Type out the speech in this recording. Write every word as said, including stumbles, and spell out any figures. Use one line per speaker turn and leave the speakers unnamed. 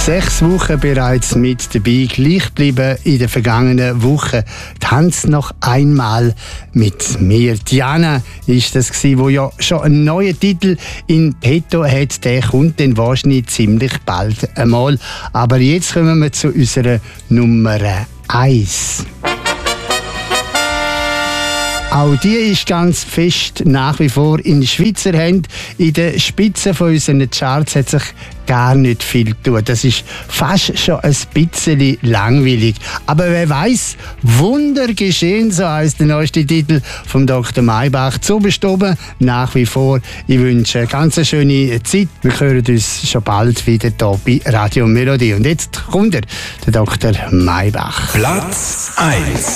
Sechs Wochen bereits mit dabei, gleich geblieben in der vergangenen Woche. Tanz noch einmal mit mir. Diana ist das gsi, wo ja schon einen neuen Titel in petto hat. Der kommt dann wahrscheinlich ziemlich bald einmal. Aber jetzt kommen wir zu unserer Nummer eins. Auch die ist ganz fest nach wie vor in Schweizer Händen. In der Spitze von unseren Charts hat sich gar nicht viel getan. Das ist fast schon ein bisschen langweilig. Aber wer weiß, Wunder geschehen, so heisst der neueste Titel von Doktor Maybach. Zu bestoben nach wie vor. Ich wünsche eine ganz schöne Zeit. Wir hören uns schon bald wieder hier bei Radio Melodie. Und jetzt kommt er, der Doktor Maybach.
Platz eins.